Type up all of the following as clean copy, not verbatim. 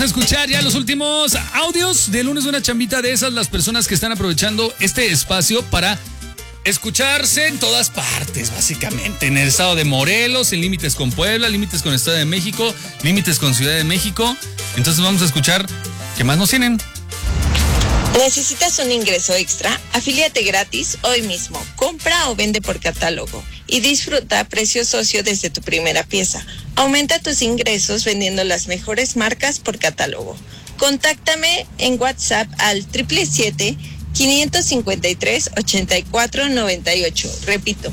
a escuchar ya los últimos audios de lunes de una chambita de esas, las personas que están aprovechando este espacio para escucharse en todas partes, básicamente, en el estado de Morelos, en límites con Puebla, límites con el Estado de México, límites con Ciudad de México. Entonces vamos a escuchar qué más nos tienen. ¿Necesitas un ingreso extra? Afíliate gratis hoy mismo. Compra o vende por catálogo y disfruta precio socio desde tu primera pieza. Aumenta tus ingresos vendiendo las mejores marcas por catálogo. Contáctame en WhatsApp al 777-553-8498. Repito,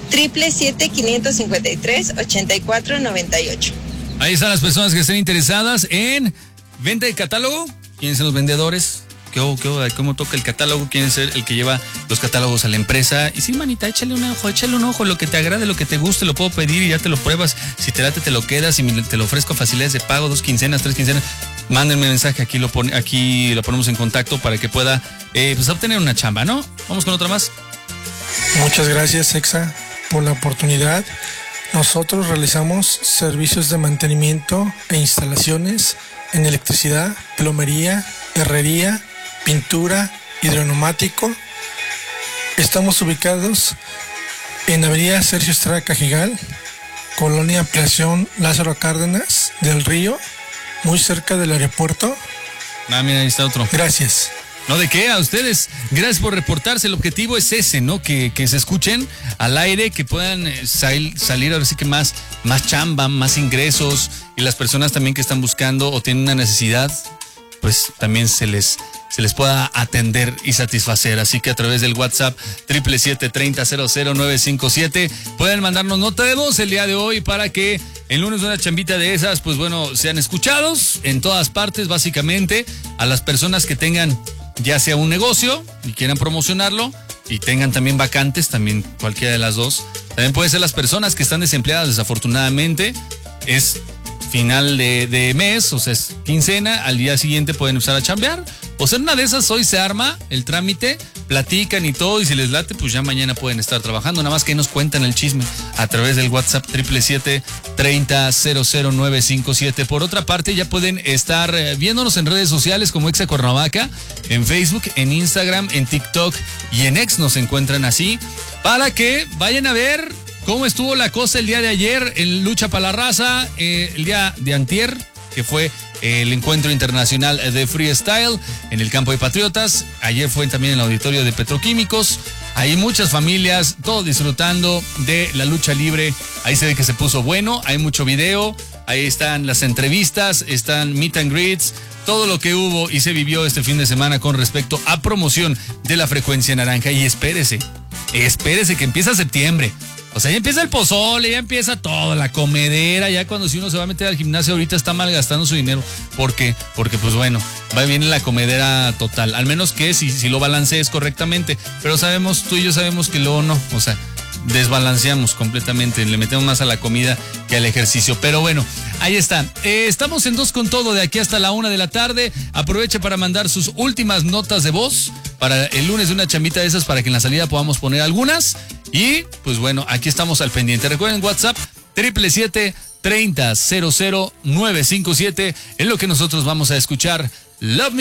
777-553-8498. Ahí están las personas que estén interesadas en venta de catálogo. ¿Quiénes son los vendedores? ¿Cómo toca el catálogo? ¿Quién es el que lleva los catálogos a la empresa? Y sí, manita, échale un ojo, lo que te agrade, lo que te guste, lo puedo pedir y ya te lo pruebas. Si te late, te lo quedas y te lo ofrezco a facilidades de pago, 2 quincenas, 3 quincenas. Mándenme mensaje, aquí lo ponemos en contacto para que pueda pues obtener una chamba, ¿no? Vamos con otra más. Muchas gracias, Exa, por la oportunidad. Nosotros realizamos servicios de mantenimiento e instalaciones en electricidad, plomería, herrería, pintura, hidroneumático. Estamos ubicados en Avenida Sergio Estrada Cajigal, Colonia Ampliación Lázaro Cárdenas del Río, muy cerca del aeropuerto. Mira, ahí está otro. Gracias. No, ¿de qué? A ustedes. Gracias por reportarse. El objetivo es ese, ¿no? Que se escuchen al aire, que puedan salir ahora sí que más chamba, más ingresos. Y las personas también que están buscando o tienen una necesidad, pues también se les pueda atender y satisfacer. Así que a través del WhatsApp 777-30-00957 pueden mandarnos nota de voz el día de hoy para que el lunes de una chambita de esas, pues bueno, sean escuchados en todas partes, básicamente, a las personas que tengan ya sea un negocio y quieran promocionarlo y tengan también vacantes, también cualquiera de las dos. También puede ser las personas que están desempleadas, desafortunadamente. Es final de mes, o sea, es quincena, al día siguiente pueden empezar a chambear. O sea, en una de esas hoy se arma el trámite, platican y todo, y si les late, pues ya mañana pueden estar trabajando. Nada más que nos cuentan el chisme a través del WhatsApp 777-30-00957. Por otra parte, ya pueden estar viéndonos en redes sociales como Exa Cuernavaca, en Facebook, en Instagram, en TikTok y en X nos encuentran así, para que vayan a ver cómo estuvo la cosa el día de ayer en Lucha para la Raza, el día de antier, que fue el encuentro internacional de freestyle en el campo de Patriotas. Ayer fue también en el auditorio de Petroquímicos. Hay muchas familias, todos disfrutando de la lucha libre. Ahí se ve que se puso bueno, hay mucho video, ahí están las entrevistas, están meet and greets, todo lo que hubo y se vivió este fin de semana con respecto a promoción de la Frecuencia Naranja. Y espérese que empieza septiembre. O sea, ya empieza el pozole, ya empieza todo, la comedera, ya cuando si uno se va a meter al gimnasio ahorita está malgastando su dinero. ¿Por qué? Porque pues bueno, viene la comedera total, al menos que si lo balancees correctamente, pero sabemos, tú y yo sabemos que luego no, o sea, desbalanceamos completamente, le metemos más a la comida que al ejercicio, pero bueno, ahí está. Estamos en Dos con Todo de aquí hasta la 1 de la tarde. Aproveche para mandar sus últimas notas de voz para el lunes de una chambita de esas, para que en la salida podamos poner algunas. Y pues bueno, aquí estamos al pendiente. Recuerden WhatsApp 777-30-00957, en lo que nosotros vamos a escuchar Love Me.